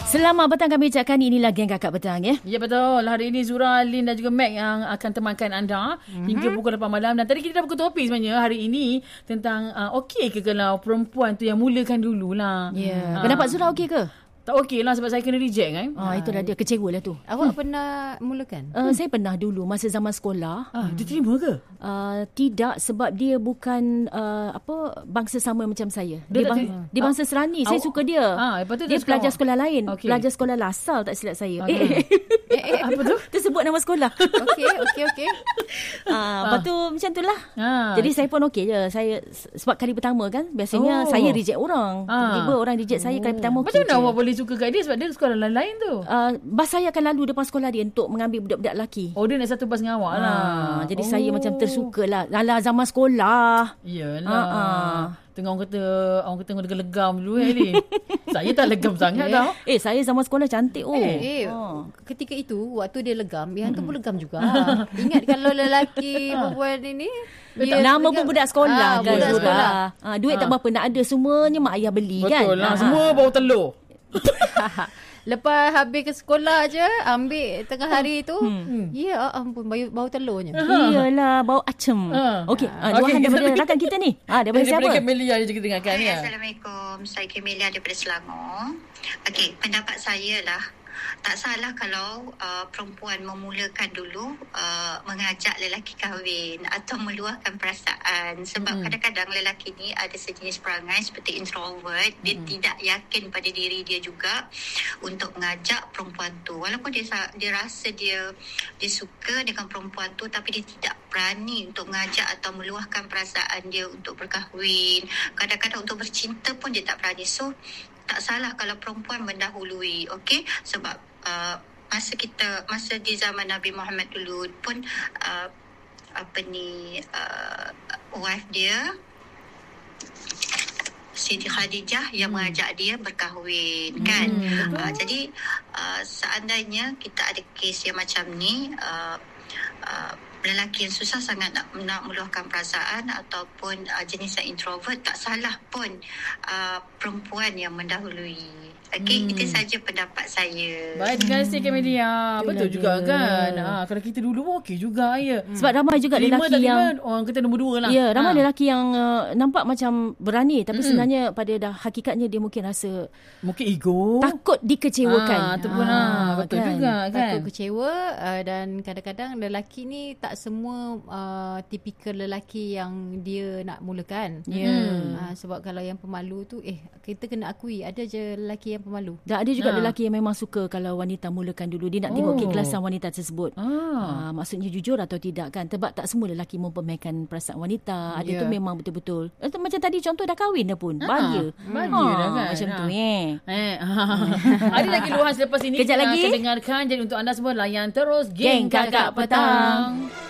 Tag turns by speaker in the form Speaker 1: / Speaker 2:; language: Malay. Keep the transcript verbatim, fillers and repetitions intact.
Speaker 1: Selamat petang kami ucapkan, inilah Geng Kakak Petang ya.
Speaker 2: Ya betul. Hari ini Zura, Lin dan juga Mac yang akan temankan anda mm-hmm. hingga pukul lapan malam. Dan tadi kita dah buka topik sebenarnya hari ini tentang uh, okey ke kalau perempuan tu yang mulakan dululah.
Speaker 1: Ya. Yeah. Uh, Pendapat Zura okey ke?
Speaker 2: Tak okey lah sebab saya kena reject kan.
Speaker 1: Ah, itu dah dia kecewa lah tu.
Speaker 3: Awak hmm. pernah mulakan?
Speaker 1: Uh, hmm. Saya pernah dulu masa zaman sekolah.
Speaker 2: Ah, dia terima ke?
Speaker 1: Uh, tidak, sebab dia bukan uh, apa bangsa sama macam saya. Dia,
Speaker 2: Dia,
Speaker 1: bang,
Speaker 2: tak,
Speaker 1: dia bangsa Serani. Saya
Speaker 2: awak,
Speaker 1: suka dia.
Speaker 2: Ah,
Speaker 1: dia dia pelajar awak. Sekolah lain. Okay. Pelajar sekolah Lasal tak silap saya.
Speaker 2: Okay.
Speaker 1: Eh,
Speaker 3: eh, eh,
Speaker 1: apa tu? Tersebut nama sekolah.
Speaker 3: Okey, okey, okey.
Speaker 1: Ah, ah. Lepas tu macam tu lah. Ah. Jadi saya pun okey je. Saya sebab kali pertama kan biasanya oh. saya reject orang. Ah. Tiba-tiba orang reject saya kali pertama.
Speaker 2: Macam mana awak boleh suka kat dia sebab dia sekolah lain-lain tu?
Speaker 1: Uh, bas saya akan lalu depan sekolah dia untuk mengambil budak-budak lelaki.
Speaker 2: Oh, dia nak satu bas dengan awak lah.
Speaker 1: Ha, jadi oh. saya macam tersuka lah. Lala zaman sekolah.
Speaker 2: Iyalah.
Speaker 1: Uh-uh.
Speaker 2: Tengah orang kata, orang kata tengah legam dulu eh ni. Saya tak legam sangat
Speaker 1: eh.
Speaker 2: tau.
Speaker 1: Eh, saya zaman sekolah cantik oh.
Speaker 3: Eh, eh oh. ketika itu, waktu dia legam, yang tu pun legam juga. Ingat kalau lelaki perempuan ini...
Speaker 1: Dia nama legam. Pun budak sekolah.
Speaker 3: Ah, kan, budak sekolah.
Speaker 1: Ah, duit ah. tak berapa nak ada. Semuanya mak ayah beli.
Speaker 2: Betul
Speaker 1: kan.
Speaker 2: Betul lah. Ah. Semua bau telur.
Speaker 3: Lepas habis ke sekolah je, ambil tengah hari tu, hmm. ya ampun, bau, bau telurnya.
Speaker 1: Iyalah, bau acem. Uh. Okey, uh, luahan okay, daripada rakan kita ni. Ah, daripada siapa?
Speaker 2: Daripada Camelia je kita dengarkan ya.
Speaker 4: Assalamualaikum, saya Camelia daripada Selangor. Okey, pendapat saya lah, tak salah kalau uh, perempuan memulakan dulu uh, mengajak lelaki kahwin atau meluahkan perasaan. Sebab hmm. kadang-kadang lelaki ni ada sejenis perangai seperti introvert. Hmm. Dia tidak yakin pada diri dia juga untuk mengajak perempuan tu. Walaupun dia dia rasa dia dia suka dengan perempuan tu, tapi dia tidak berani untuk mengajak atau meluahkan perasaan dia untuk berkahwin. Kadang-kadang untuk bercinta pun dia tak berani. So tak salah kalau perempuan mendahului, okey? Sebab uh, masa kita masa di zaman Nabi Muhammad dulu pun uh, apa ni uh, wife dia Siti Khadijah yang hmm. mengajak dia berkahwin kan. Hmm, uh, jadi uh, seandainya kita ada kes yang macam ni, uh, uh, lelaki yang susah sangat nak, nak meluahkan perasaan ataupun uh, jenis yang introvert, tak salah pun uh, perempuan yang mendahului. Okey, hmm. itu saja pendapat saya.
Speaker 2: Baik, terima kasih Camelia. Betul juga kan. Ha, kalau kita dulu pun okey juga ya.
Speaker 1: Hmm. Sebab ramai juga lelaki
Speaker 2: lima
Speaker 1: yang
Speaker 2: lima, orang kata nombor dua lah.
Speaker 1: Ya, ramai ha. lelaki yang uh, nampak macam berani tapi hmm. sebenarnya pada dah hakikatnya dia mungkin rasa
Speaker 2: mungkin ego,
Speaker 1: takut dikecewakan.
Speaker 2: Ha, tu pun ha, betul kan? juga kan.
Speaker 3: Takut kecewa uh, dan kadang-kadang lelaki ni tak semua uh, tipikal lelaki yang dia nak mulakan.
Speaker 1: Ya. Yeah.
Speaker 3: Uh, sebab kalau yang pemalu tu eh kita kena akui ada je lelaki yang pemalu.
Speaker 1: Dan ada juga ha. lelaki yang memang suka kalau wanita mulakan dulu. Dia nak oh. tengok keikhlasan wanita tersebut. Ah. Uh, maksudnya jujur atau tidak kan. Sebab tak semua lelaki mempermainkan perasaan wanita. Ada yeah. tu memang betul-betul. Atau macam tadi contoh dah kahwin dah pun. Bahagia.
Speaker 2: Ha. Bahagia ha. dah kan.
Speaker 1: Macam ha. tu eh.
Speaker 2: eh. Ada lagi luahan selepas ini.
Speaker 1: Kejap lagi.
Speaker 2: Kita akan dengarkan. Jadi untuk anda semua layan terus Geng Kakak Petang.